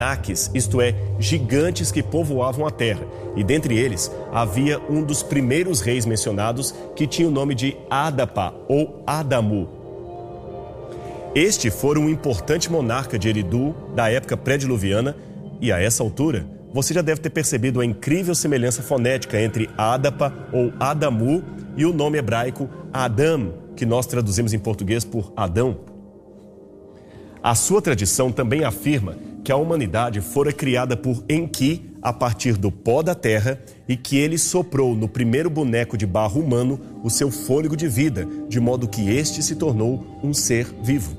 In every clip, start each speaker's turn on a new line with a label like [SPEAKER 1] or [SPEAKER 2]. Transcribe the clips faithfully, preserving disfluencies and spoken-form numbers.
[SPEAKER 1] Anunnakis, isto é, gigantes que povoavam a terra, e dentre eles havia um dos primeiros reis mencionados que tinha o nome de Adapa ou Adamu. Este fora um importante monarca de Eridu da época pré-diluviana, e a essa altura você já deve ter percebido a incrível semelhança fonética entre Adapa ou Adamu e o nome hebraico Adam, que nós traduzimos em português por Adão. A sua tradição também afirma que a humanidade fora criada por Enki a partir do pó da terra e que ele soprou no primeiro boneco de barro humano o seu fôlego de vida, de modo que este se tornou um ser vivo.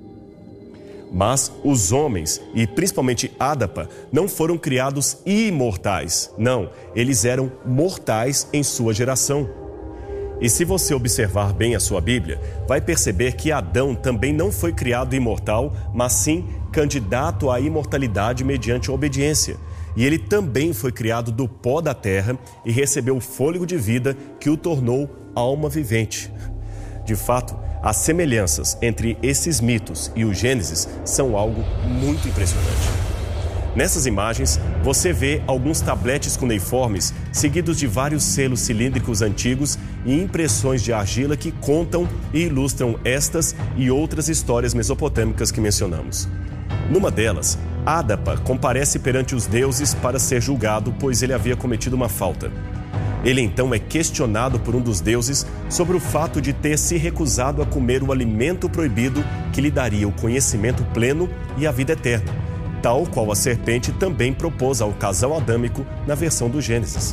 [SPEAKER 1] Mas os homens, e principalmente Adapa, não foram criados imortais. Não, eles eram mortais em sua geração. E se você observar bem a sua Bíblia, vai perceber que Adão também não foi criado imortal, mas sim candidato à imortalidade mediante a obediência. E ele também foi criado do pó da terra e recebeu o fôlego de vida que o tornou alma vivente. De fato, as semelhanças entre esses mitos e o Gênesis são algo muito impressionante. Nessas imagens, você vê alguns tabletes cuneiformes seguidos de vários selos cilíndricos antigos e impressões de argila que contam e ilustram estas e outras histórias mesopotâmicas que mencionamos. Numa delas, Adapa comparece perante os deuses para ser julgado, pois ele havia cometido uma falta. Ele então é questionado por um dos deuses sobre o fato de ter se recusado a comer o alimento proibido que lhe daria o conhecimento pleno e a vida eterna, tal qual a serpente também propôs ao casal adâmico na versão do Gênesis.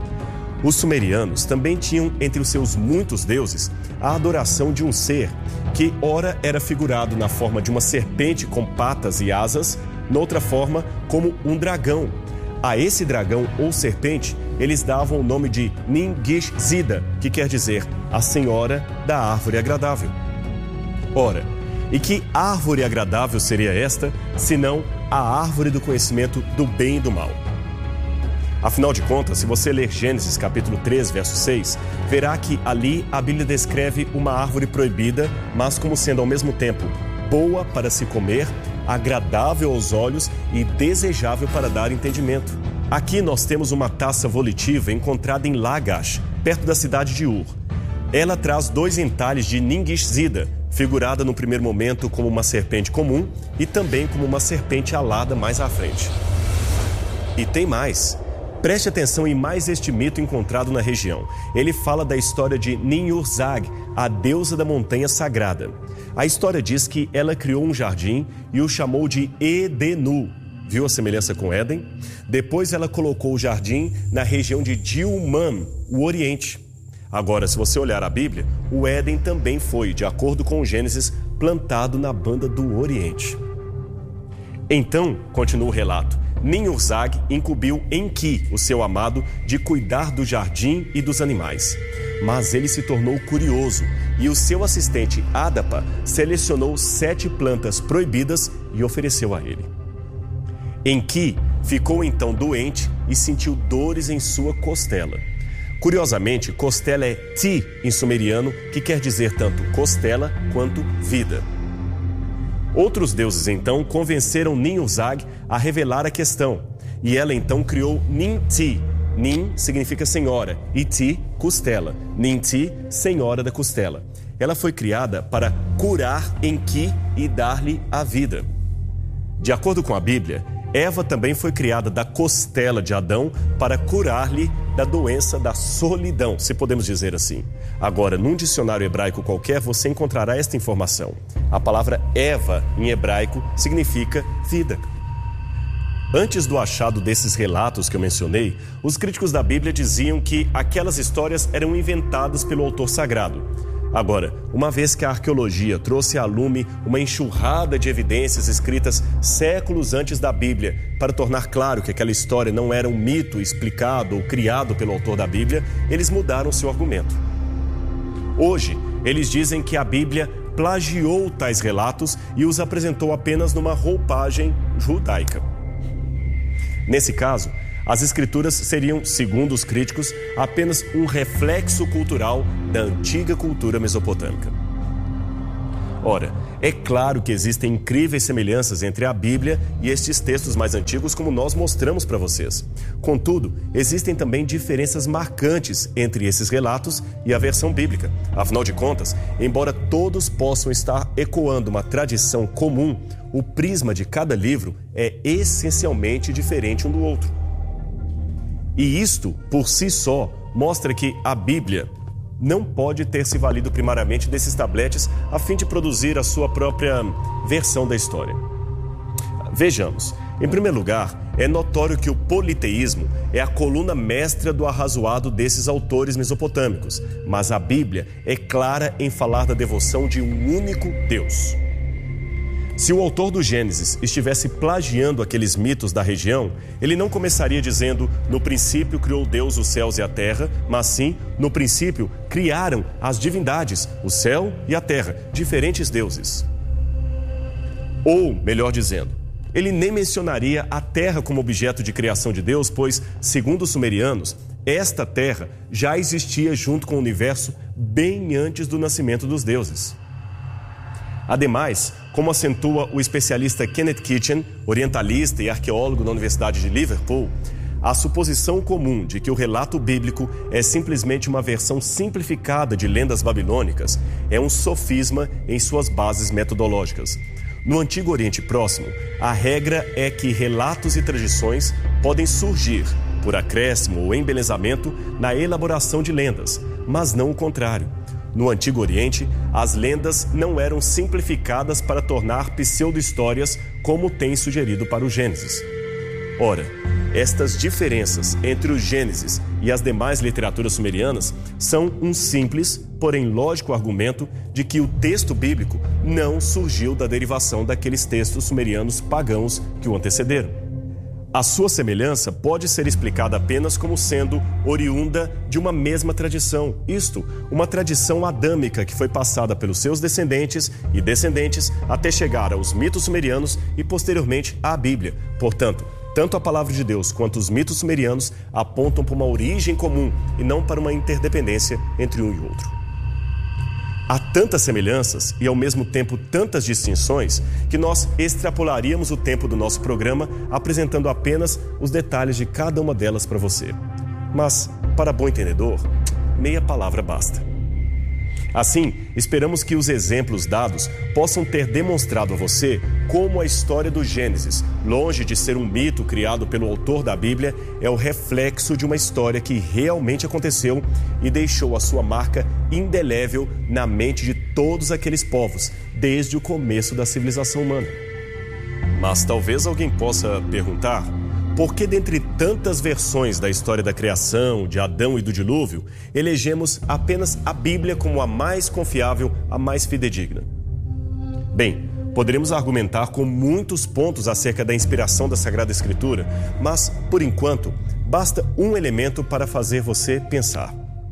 [SPEAKER 1] Os sumerianos também tinham entre os seus muitos deuses a adoração de um ser que ora era figurado na forma de uma serpente com patas e asas, noutra forma como um dragão. A esse dragão ou serpente eles davam o nome de Nin-Gish-Zida, que quer dizer a senhora da árvore agradável. Ora, e que árvore agradável seria esta, senão a árvore do conhecimento do bem e do mal? Afinal de contas, se você ler Gênesis capítulo três, verso seis, verá que ali a Bíblia descreve uma árvore proibida, mas como sendo ao mesmo tempo boa para se comer, agradável aos olhos e desejável para dar entendimento. Aqui nós temos uma taça volitiva encontrada em Lagash, perto da cidade de Ur. Ela traz dois entalhes de Nin-Gish-Zida, figurada no primeiro momento como uma serpente comum e também como uma serpente alada mais à frente. E tem mais. Preste atenção em mais este mito encontrado na região. Ele fala da história de Nin-Urzag, a deusa da montanha sagrada. A história diz que ela criou um jardim e o chamou de Edenu. Viu a semelhança com Éden? Depois ela colocou o jardim na região de Dilman, o Oriente. Agora, se você olhar a Bíblia, o Éden também foi, de acordo com o Gênesis, plantado na banda do Oriente. Então, continua o relato, Nin-Urzag incumbiu Enki, o seu amado, de cuidar do jardim e dos animais. Mas ele se tornou curioso e o seu assistente Adapa selecionou sete plantas proibidas e ofereceu a ele. Enki ficou então doente e sentiu dores em sua costela. Curiosamente, costela é ti em sumeriano, que quer dizer tanto costela quanto vida. Outros deuses então convenceram Nin-Urzag a revelar a questão, e ela então criou Nin-Ti. Nin significa senhora e Ti, costela. Nin-Ti, senhora da costela. Ela foi criada para curar Enki e dar-lhe a vida. De acordo com a Bíblia, Eva também foi criada da costela de Adão para curar-lhe da doença da solidão, se podemos dizer assim. Agora, num dicionário hebraico qualquer, você encontrará esta informação. A palavra Eva, em hebraico, significa vida. Antes do achado desses relatos que eu mencionei, os críticos da Bíblia diziam que aquelas histórias eram inventadas pelo autor sagrado. Agora, uma vez que a arqueologia trouxe à lume uma enxurrada de evidências escritas séculos antes da Bíblia para tornar claro que aquela história não era um mito explicado ou criado pelo autor da Bíblia, eles mudaram seu argumento. Hoje, eles dizem que a Bíblia plagiou tais relatos e os apresentou apenas numa roupagem judaica. Nesse caso, as escrituras seriam, segundo os críticos, apenas um reflexo cultural da antiga cultura mesopotâmica. Ora, É claro que existem incríveis semelhanças entre a Bíblia e estes textos mais antigos, como nós mostramos para vocês. Contudo, existem também diferenças marcantes entre esses relatos e a versão bíblica. Afinal de contas, embora todos possam estar ecoando uma tradição comum, o prisma de cada livro é essencialmente diferente um do outro. E isto, por si só, mostra que a Bíblia não pode ter se valido primariamente desses tabletes a fim de produzir a sua própria versão da história. Vejamos. Em primeiro lugar, é notório que o politeísmo é a coluna mestra do arrazoado desses autores mesopotâmicos, mas a Bíblia é clara em falar da devoção de um único Deus. Se o autor do Gênesis estivesse plagiando aqueles mitos da região, ele não começaria dizendo: no princípio criou Deus os céus e a terra, mas sim, no princípio criaram as divindades, o céu e a terra, diferentes deuses. Ou, melhor dizendo, ele nem mencionaria a terra como objeto de criação de Deus, pois, segundo os sumerianos, esta terra já existia junto com o universo bem antes do nascimento dos deuses. Ademais, como acentua o especialista Kenneth Kitchen, orientalista e arqueólogo da Universidade de Liverpool, a suposição comum de que o relato bíblico é simplesmente uma versão simplificada de lendas babilônicas é um sofisma em suas bases metodológicas. No Antigo Oriente Próximo, a regra é que relatos e tradições podem surgir por acréscimo ou embelezamento na elaboração de lendas, mas não o contrário. No Antigo Oriente, as lendas não eram simplificadas para tornar pseudo-histórias como tem sugerido para o Gênesis. Ora, estas diferenças entre o Gênesis e as demais literaturas sumerianas são um simples, porém lógico argumento de que o texto bíblico não surgiu da derivação daqueles textos sumerianos pagãos que o antecederam. A sua semelhança pode ser explicada apenas como sendo oriunda de uma mesma tradição, isto, uma tradição adâmica que foi passada pelos seus descendentes e descendentes até chegar aos mitos sumerianos e posteriormente à Bíblia. Portanto, tanto a palavra de Deus quanto os mitos sumerianos apontam para uma origem comum e não para uma interdependência entre um e outro. Há tantas semelhanças e, ao mesmo tempo, tantas distinções que nós extrapolaríamos o tempo do nosso programa apresentando apenas os detalhes de cada uma delas para você. Mas, para bom entendedor, meia palavra basta. Assim, esperamos que os exemplos dados possam ter demonstrado a você como a história do Gênesis, longe de ser um mito criado pelo autor da Bíblia, é o reflexo de uma história que realmente aconteceu e deixou a sua marca indelével na mente de todos aqueles povos, desde o começo da civilização humana. Mas talvez alguém possa perguntar: por que, dentre tantas versões da história da criação, de Adão e do dilúvio, elegemos apenas a Bíblia como a mais confiável, a mais fidedigna? Bem, poderemos argumentar com muitos pontos acerca da inspiração da Sagrada Escritura, mas, por enquanto, basta um elemento para fazer você pensar.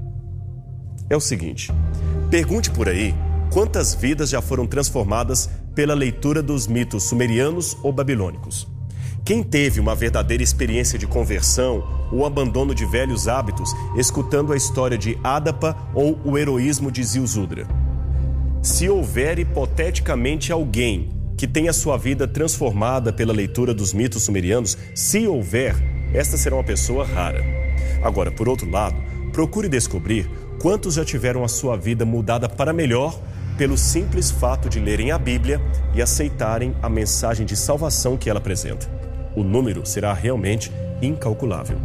[SPEAKER 1] É o seguinte: pergunte por aí quantas vidas já foram transformadas pela leitura dos mitos sumerianos ou babilônicos. Quem teve uma verdadeira experiência de conversão ou abandono de velhos hábitos escutando a história de Adapa ou o heroísmo de Zilzudra? Se houver hipoteticamente alguém que tenha sua vida transformada pela leitura dos mitos sumerianos, se houver, esta será uma pessoa rara. Agora, por outro lado, procure descobrir quantos já tiveram a sua vida mudada para melhor pelo simples fato de lerem a Bíblia e aceitarem a mensagem de salvação que ela apresenta. O número será realmente incalculável.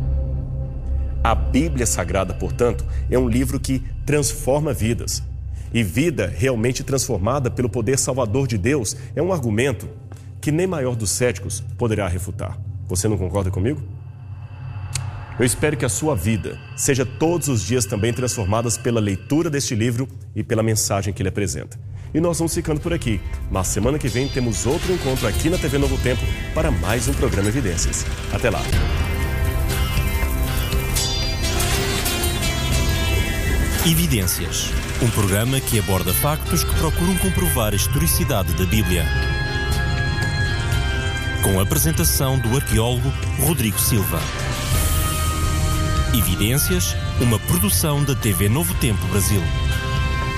[SPEAKER 1] A Bíblia Sagrada, portanto, é um livro que transforma vidas. E vida realmente transformada pelo poder salvador de Deus é um argumento que nem maior dos céticos poderá refutar. Você não concorda comigo? Eu espero que a sua vida seja todos os dias também transformada pela leitura deste livro e pela mensagem que ele apresenta. E nós vamos ficando por aqui, mas semana que vem temos outro encontro aqui na T V Novo Tempo para mais um programa Evidências. Até lá!
[SPEAKER 2] Evidências, um programa que aborda factos que procuram comprovar a historicidade da Bíblia. Com a apresentação do arqueólogo Rodrigo Silva. Evidências, uma produção da T V Novo Tempo Brasil.